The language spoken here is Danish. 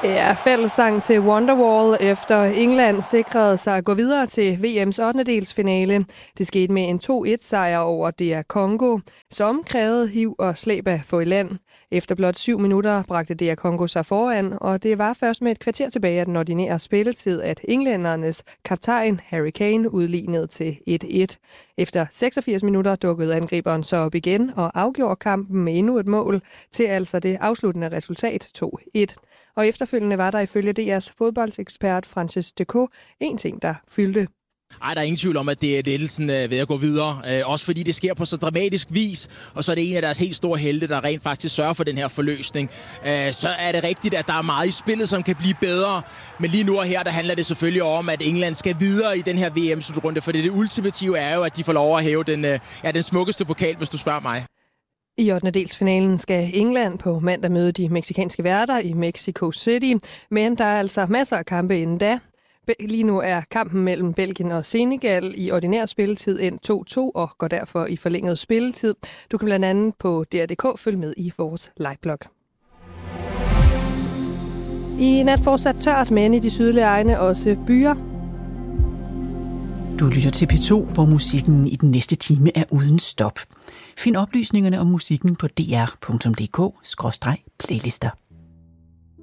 Ja, fællessang til Wonderwall efter England sikrede sig at gå videre til VM's 8-delsfinale. Det skete med en 2-1-sejr over DR Congo, som krævede hiv og slæb at få i land. Efter blot 7 minutter bragte DR Congo sig foran, og det var først med et kvarter tilbage af den ordinære spilletid, at englændernes kaptajn Harry Kane udlignede til 1-1. Efter 86 minutter dukkede angriberen så op igen og afgjorde kampen med endnu et mål til altså det afsluttende resultat 2-1. Og efterfølgende var der ifølge DR's fodboldekspert Francis Decaux en ting, der fyldte. Ej, der er ingen tvivl om, at det er lettelsen ved at gå videre. Også fordi det sker på så dramatisk vis, og så er det en af deres helt store helte, der rent faktisk sørger for den her forløsning. Så er det rigtigt, at der er meget i spillet, som kan blive bedre. Men lige nu og her, der handler det selvfølgelig om, at England skal videre i den her VM-slutrunde, for det ultimative er jo, at de får lov at hæve den smukkeste pokal, hvis du spørger mig. I 8-delsfinalen skal England på mandag møde de mexicanske værter i Mexico City, men der er altså masser af kampe inden da. Lige nu er kampen mellem Belgien og Senegal i ordinær spilletid endt 2-2 og går derfor i forlænget spilletid. Du kan blandt andet på DR.dk følge med i vores liveblog. I nat fortsat tørt, men i de sydlige egne også byer. Du lytter til P2, hvor musikken i den næste time er uden stop. Find oplysningerne om musikken på dr.dk/playlister.